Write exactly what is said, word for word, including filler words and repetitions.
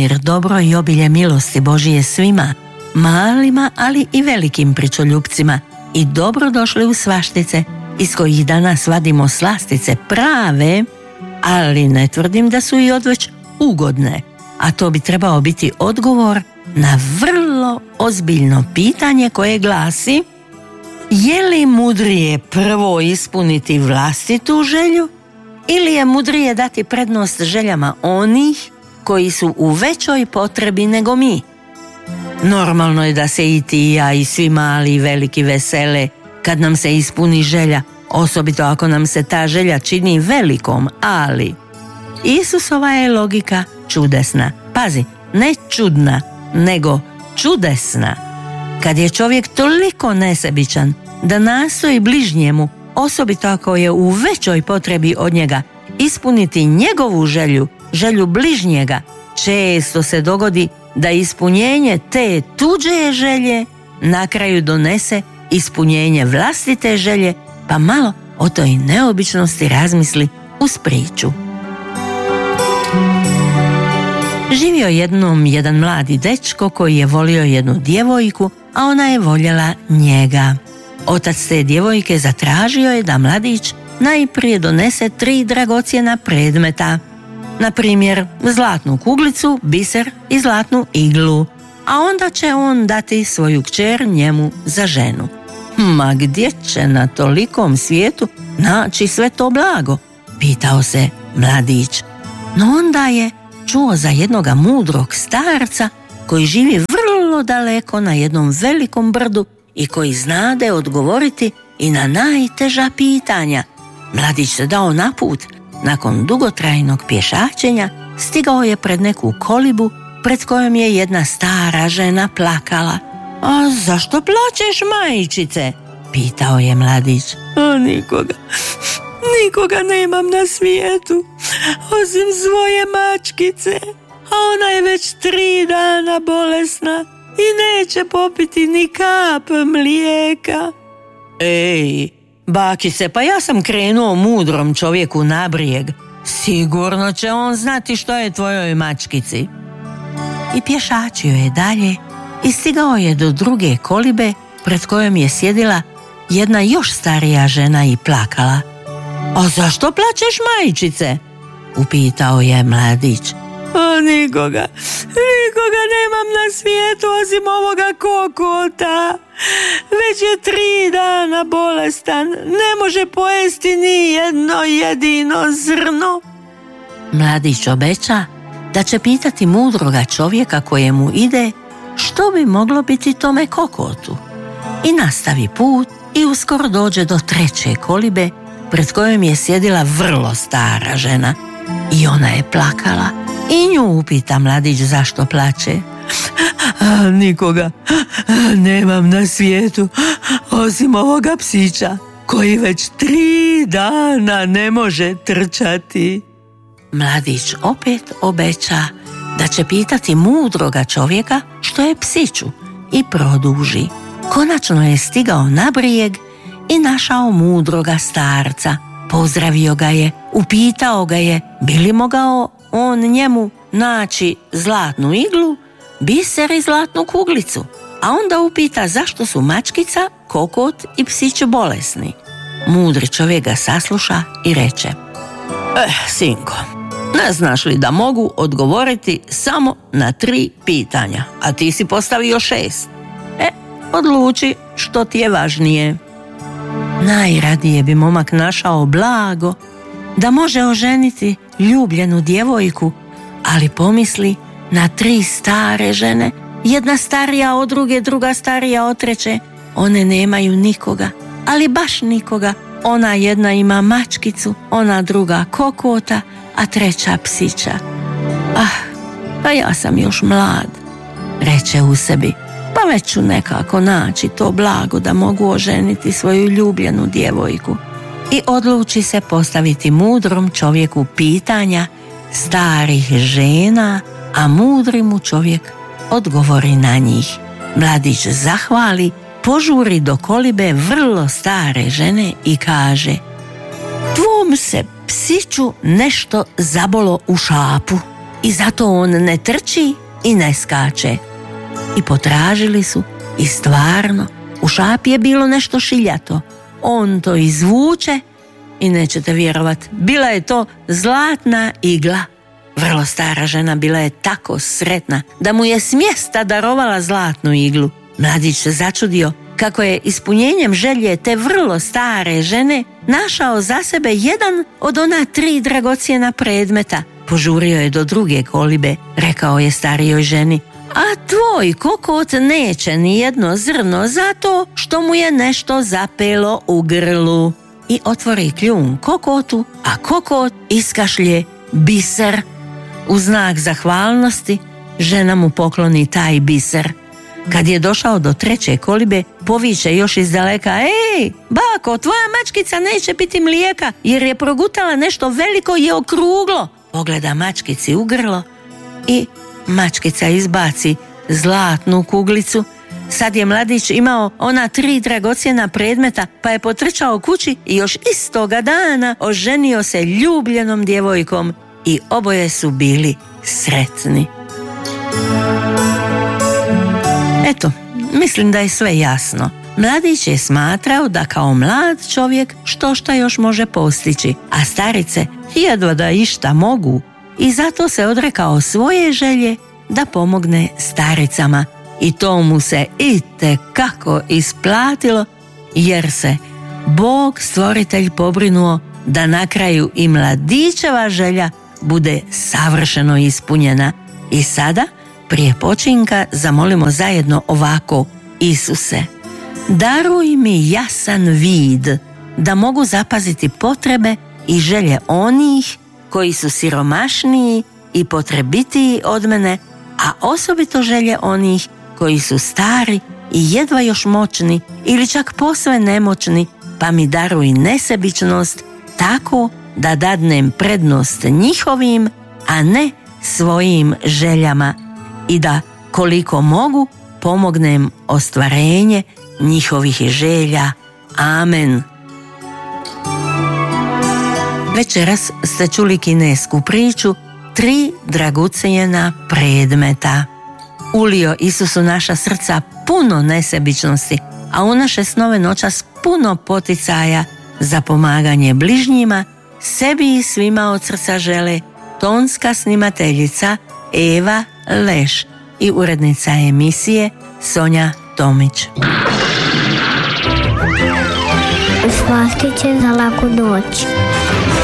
mir, dobro i obilje milosti Božije svima, malima, ali i velikim pričoljupcima, i dobro došli u svaštice, iz kojih danas vadimo slastice prave, ali ne tvrdim da su i odveć ugodne, a to bi trebao biti odgovor na vrlo ozbiljno pitanje koje glasi: je li mudrije prvo ispuniti vlastitu želju ili je mudrije dati prednost željama onih koji su u većoj potrebi nego mi? Normalno je da se i ti i ja i svi mali i veliki vesele kad nam se ispuni želja, osobito ako nam se ta želja čini velikom, ali Isusova je logika čudesna. Pazi, ne čudna, nego čudesna. Kad je čovjek toliko nesebičan da nastoji bližnjemu, osobito ako je u većoj potrebi od njega, ispuniti njegovu želju, želju bližnjega, često se dogodi da ispunjenje te tuđe želje na kraju donese ispunjenje vlastite želje, pa malo o toj neobičnosti razmisli uz priču. Živio jednom jedan mladi dečko koji je volio jednu djevojku, a ona je voljela njega. Otac te djevojke zatražio je da mladić najprije donese tri dragocjena predmeta. Na primjer, zlatnu kuglicu, biser i zlatnu iglu, a onda će on dati svoju kćer njemu za ženu. Ma gdje će na tolikom svijetu naći sve to blago? Pitao se mladić. No onda je čuo za jednoga mudrog starca koji živi vrlo daleko na jednom velikom brdu i koji znade odgovoriti i na najteža pitanja. Mladić se dao na put. Nakon dugotrajnog pješačenja stigao je pred neku kolibu pred kojom je jedna stara žena plakala. A zašto plačeš, majčice? Pitao je mladić. A nikoga, nikoga nemam na svijetu, osim svoje mačkice, a ona je već tri dana bolesna i neće popiti ni kap mlijeka. Ej, bakice, pa ja sam krenuo mudrom čovjeku na brijeg. Sigurno će on znati što je tvojoj mačkici. I pješačio je dalje i stigao je do druge kolibe pred kojom je sjedila jedna još starija žena i plakala. A zašto plačeš, majčice? Upitao je mladić. A nikoga, nikoga nemam na svijetu osim ovoga kokota. Već je tri dana bolestan, ne može pojesti ni jedno jedino zrno. Mladić obeća da će pitati mudroga čovjeka kojemu ide što bi moglo biti tome kokotu. I nastavi put i uskoro dođe do treće kolibe pred kojom je sjedila vrlo stara žena i ona je plakala. I nju upita mladić zašto plače. A, nikoga nemam na svijetu osim ovoga psića koji već tri dana ne može trčati. Mladić opet obeća da će pitati mudroga čovjeka što je psiću i produži. Konačno je stigao na brijeg i našao mudroga starca. Pozdravio ga je, upitao ga je bi li mogao on njemu naći zlatnu iglu, biser i zlatnu kuglicu, a onda upita zašto su mačkica, kokot i psić bolesni. Mudri čovjek ga sasluša i reče: Eh, sinko, ne znaš li da mogu odgovoriti samo na tri pitanja, a ti si postavio šest? E, odluči što ti je važnije. Najradije bi momak našao blago da može oženiti ljubljenu djevojku, ali pomisli na tri stare žene, jedna starija od druge, druga starija od treće. One nemaju nikoga, ali baš nikoga. Ona jedna ima mačkicu, ona druga kokota, a treća psića. Ah, pa ja sam još mlad, reče u sebi, pa već ću nekako naći to blago da mogu oženiti svoju ljubljenu djevojku. I odluči se postaviti mudrom čovjeku pitanja starih žena, a mudri mu čovjek odgovori na njih. Mladić zahvali, požuri do kolibe vrlo stare žene i kaže: Tvom se psiću nešto zabolo u šapu i zato on ne trči i ne skače. I potražili su i stvarno u šapi je bilo nešto šiljato. On to izvuče i nećete vjerovat, bila je to zlatna igla. Vrlo stara žena bila je tako sretna da mu je s mjesta darovala zlatnu iglu. Mladić se začudio kako je ispunjenjem želje te vrlo stare žene našao za sebe jedan od ona tri dragocjena predmeta. Požurio je do druge kolibe, rekao je starijoj ženi: a tvoj kokot neće ni jedno zrno zato što mu je nešto zapelo u grlu. I otvori kljun kokotu, a kokot iskašlje biser. U znak zahvalnosti žena mu pokloni taj biser. Kad je došao do treće kolibe, poviče još iz daleka: ej, bako, tvoja mačkica neće piti mlijeka jer je progutala nešto veliko i okruglo. Pogleda mačkici u grlo i mačkica izbaci zlatnu kuglicu. Sad je mladić imao ona tri dragocjena predmeta, pa je potrčao kući i još istoga dana oženio se ljubljenom djevojkom i oboje su bili sretni. Eto, mislim da je sve jasno. Mladić je smatrao da kao mlad čovjek što šta još može postići, a starice jedva da išta mogu, i zato se odrekao svoje želje da pomogne staricama. I to mu se itekako isplatilo, jer se Bog stvoritelj pobrinuo da na kraju i mladićeva želja bude savršeno ispunjena. I sada, prije počinka, zamolimo zajedno ovako: Isuse, daruj mi jasan vid da mogu zapaziti potrebe i želje onih koji su siromašniji i potrebitiji od mene, a osobito želje onih koji su stari i jedva još moćni ili čak posve nemoćni, pa mi daruj nesebičnost tako da dadnem prednost njihovim, a ne svojim željama, i da koliko mogu pomognem ostvarenje njihovih želja. Amen. Večeras ste čuli kinesku priču Tri dragocjena predmeta. Ulio Isus u naša srca puno nesebičnosti, a u naše snove noćas puno poticaja za pomaganje bližnjima, sebi i svima od srca žele tonska snimateljica Eva Leš i urednica emisije Sonja Tomić. Usvastit će za laku noć.